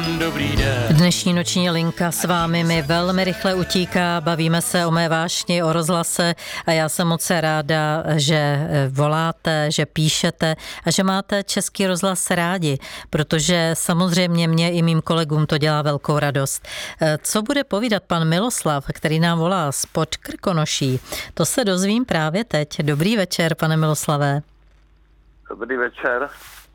dobrý den. Dnešní noční linka s vámi mi velmi rychle utíká, bavíme se o mé vášni, o rozhlase a já jsem moc ráda, že voláte, že píšete a že máte Český rozhlas rádi, protože samozřejmě mě i mým kolegům to dělá velkou radost. Co bude povídat pan Miloslav, který nám volá spod Krkonoší, to se dozvím právě teď. Dobrý večer, pane Miloslavé. Dobrý večer.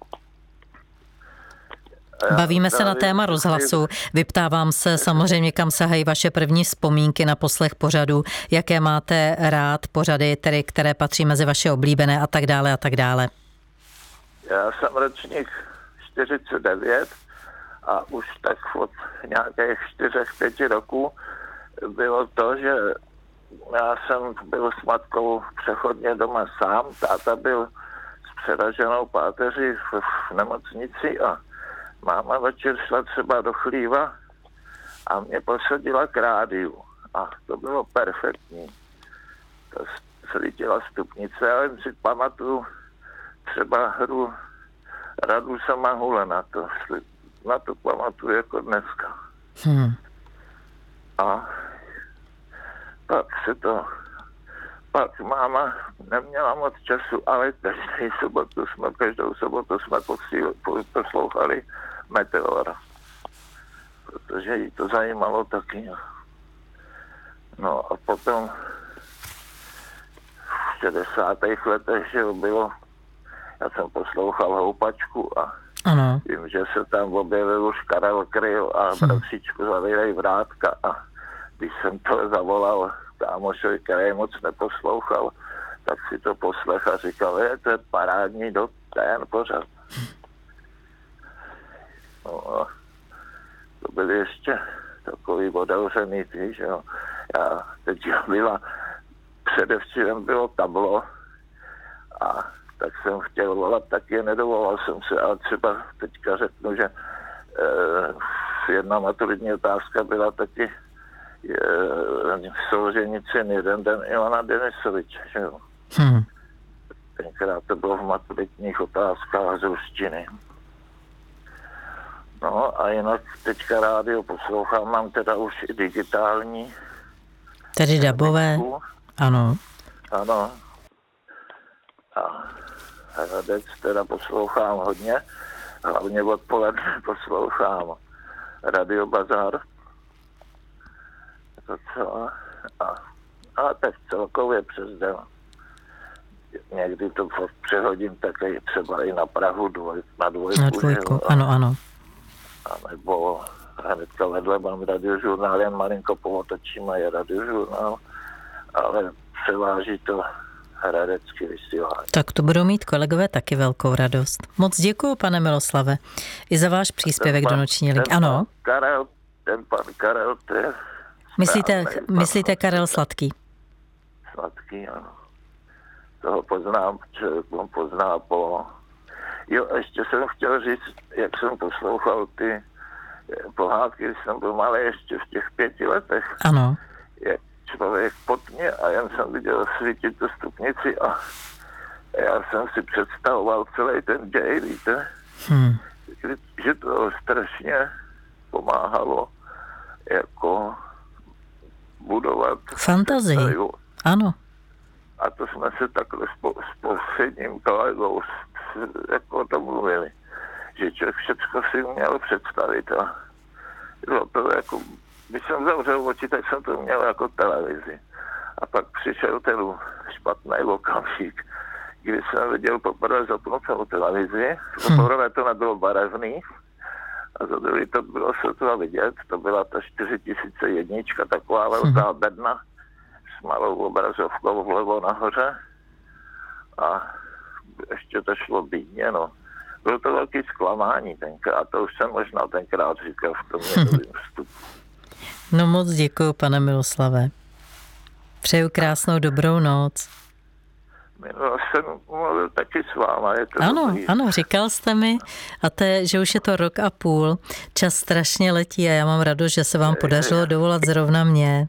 Bavíme se na téma rozhlasu. Vyptávám se samozřejmě, kam sahají vaše první vzpomínky na poslech pořadu, jaké máte rád pořady, tedy, které patří mezi vaše oblíbené a tak dále a tak dále. Já jsem ročník 49 a už tak od nějakých 4-5 roků bylo to, že já jsem byl s matkou přechodně doma sám, táta byl s přeraženou páteří v nemocnici a máma večer šla třeba do chlíva a mě posadila k rádiu. A to bylo perfektní. To svítila stupnice, ale si pamatuju třeba hru Radu Samahule na to pamatuju jako dneska. A pak máma neměla moc času, ale každou sobotu jsme poslouchali Meteor, protože jí to zajímalo taky. No a potom v 60. letech, že bylo, já jsem poslouchal Houpačku a ano. Vím, že se tam objevil už Karel Kryl a bratříčku Zavírej Vrátka a když jsem to zavolal kámošovi, který moc neposlouchal, tak si to poslech a říkal, to je parádní do ten pořad. No, to byly ještě takový otevřený ty, že jo. Já teď byla, předevčírem bylo Tablo a tak jsem chtěl volat, tak je nedovolal jsem se, ale třeba teďka řeknu, že jedna maturitní otázka byla taky v Solženicin jeden den Ivana Denisoviče, že jo. Tenkrát to bylo v maturitních otázkách z ruštiny. No a jinak teďka rádio poslouchám, mám teda už i digitální. Tedy dabové, ano. Ano. A Hradec teda poslouchám hodně, hlavně odpoledne poslouchám Radio Bazar. A tak celkově přes den. Někdy to přehodím také třeba i na Prahu na dvojku. Na dvojku, ano. A nebo hnedka vedle mám radiožurnál, jen malinko povotočím a je radiožurnál, ale převáží to hradecký vysílání. Tak to budou mít kolegové taky velkou radost. Moc děkuju, pane Miloslave, i za váš příspěvek do noční linky. Ano. Ten pan Karel, to je Myslíte Karel Sladký? Sladký, ano. Toho poznám, člověk on pozná po... Jo, ještě jsem chtěl říct, jak jsem poslouchal ty pohádky, když jsem byl malý ještě v těch 5 letech. Ano. Jak člověk pod mě a jen jsem viděl svítit tu stupnici a já jsem si představoval celý ten děj, víte? Že to strašně pomáhalo jako budovat fantazii. Ano. A to jsme se takhle s jedním kolegou jako o tom mluvili, že člověk všechno si měl představit a bylo to jako, když jsem zavřel oči, tak jsem to měl jako televizi. A pak přišel ten špatný okamžik, kdy jsem viděl poprvé zapnutou televizi, poprvé to nebylo barevný, a za druhý to bylo sotva vidět, to byla ta 4001, taková velká bedna s malou obrazovkou vlevo nahoře a ještě to šlo bídně, no. Bylo to velký zklamání tenkrát, to už jsem možná tenkrát říkal v tom jednovým vstupu. No moc děkuju, pane Miloslave. Přeju krásnou dobrou noc. Minule jsem mluvil taky s váma. Je to ano, říkal jste mi, že už je to 1,5 roku. Čas strašně letí a já mám radost, že se vám podařilo dovolat zrovna mě.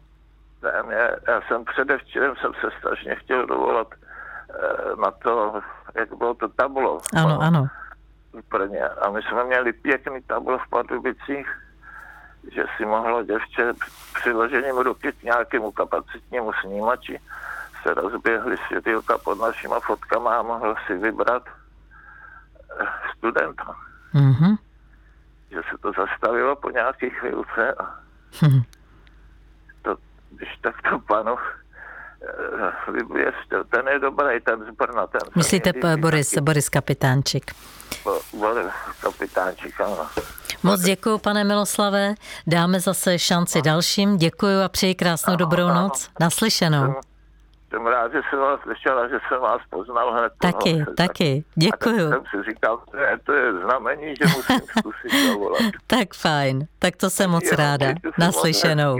Já jsem předevčírem jsem se strašně chtěl dovolat na to, jak bylo to Tablo. Ano. Brně. A my jsme měli pěkný tablo v Pardubicích, že si mohlo děvče přiložením ruky k nějakému kapacitnímu snímači se rozběhly světýlka pod našima fotkama a mohl si vybrat studenta. Mm-hmm. Že se to zastavilo po nějaký chvílce a to, když tak to panu vyvěstil, ten je dobrý, ten z Brna. Ten myslíte Boris Kapitánčik? Boris Kapitánčik, ano. Moc děkuju, pane Miloslave, dáme zase šanci dalším, děkuju a přeji krásnou dobrou noc, naslyšenou. Jsem rád, že jsem vás slyšel a že jsem vás poznal hned. Taky, děkuju. A tak jsem si říkal, to je znamení, že musím zkusit zavolat. Tak fajn, tak to jsem moc ráda, naslyšenou.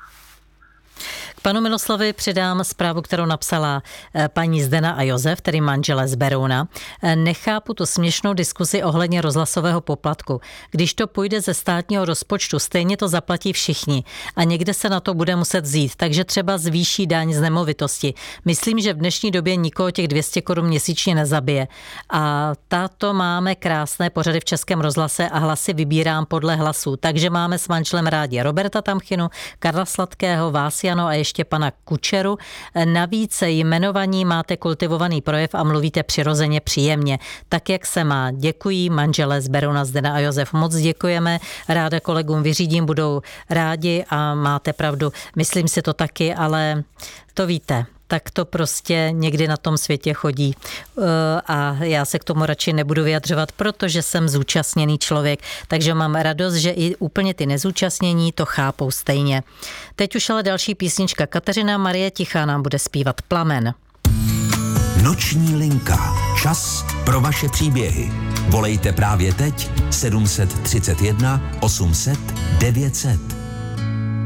K panu Miloslavi přidám zprávu, kterou napsala paní Zdena a Josef, tedy manželé z Berouna. Nechápu tu směšnou diskuzi ohledně rozhlasového poplatku. Když to půjde ze státního rozpočtu, stejně to zaplatí všichni a někde se na to bude muset vzít, takže třeba zvýší daň z nemovitosti. Myslím, že v dnešní době nikoho těch 200 korun měsíčně nezabije. A tato máme krásné pořady v Českém rozhlase a hlasy vybírám podle hlasů. Takže máme s manželem rádi Roberta Tamchinu, Karla Sladkého, vás Jano a ještě pana Kučeru. Navíc jmenovaní máte kultivovaný projev a mluvíte přirozeně příjemně. Tak, jak se má. Děkuji manželé z Berouna, Zdena a Josef. Moc děkujeme. Ráda kolegům vyřídím, budou rádi a máte pravdu. Myslím si to taky, ale to víte. Tak to prostě někdy na tom světě chodí. A já se k tomu radši nebudu vyjadřovat, protože jsem zúčastněný člověk. Takže mám radost, že i úplně ty nezúčastnění to chápou stejně. Teď už ale další písnička. Kateřina Marie Tichá nám bude zpívat Plamen. Noční linka. Čas pro vaše příběhy. Volejte právě teď 731 800 900.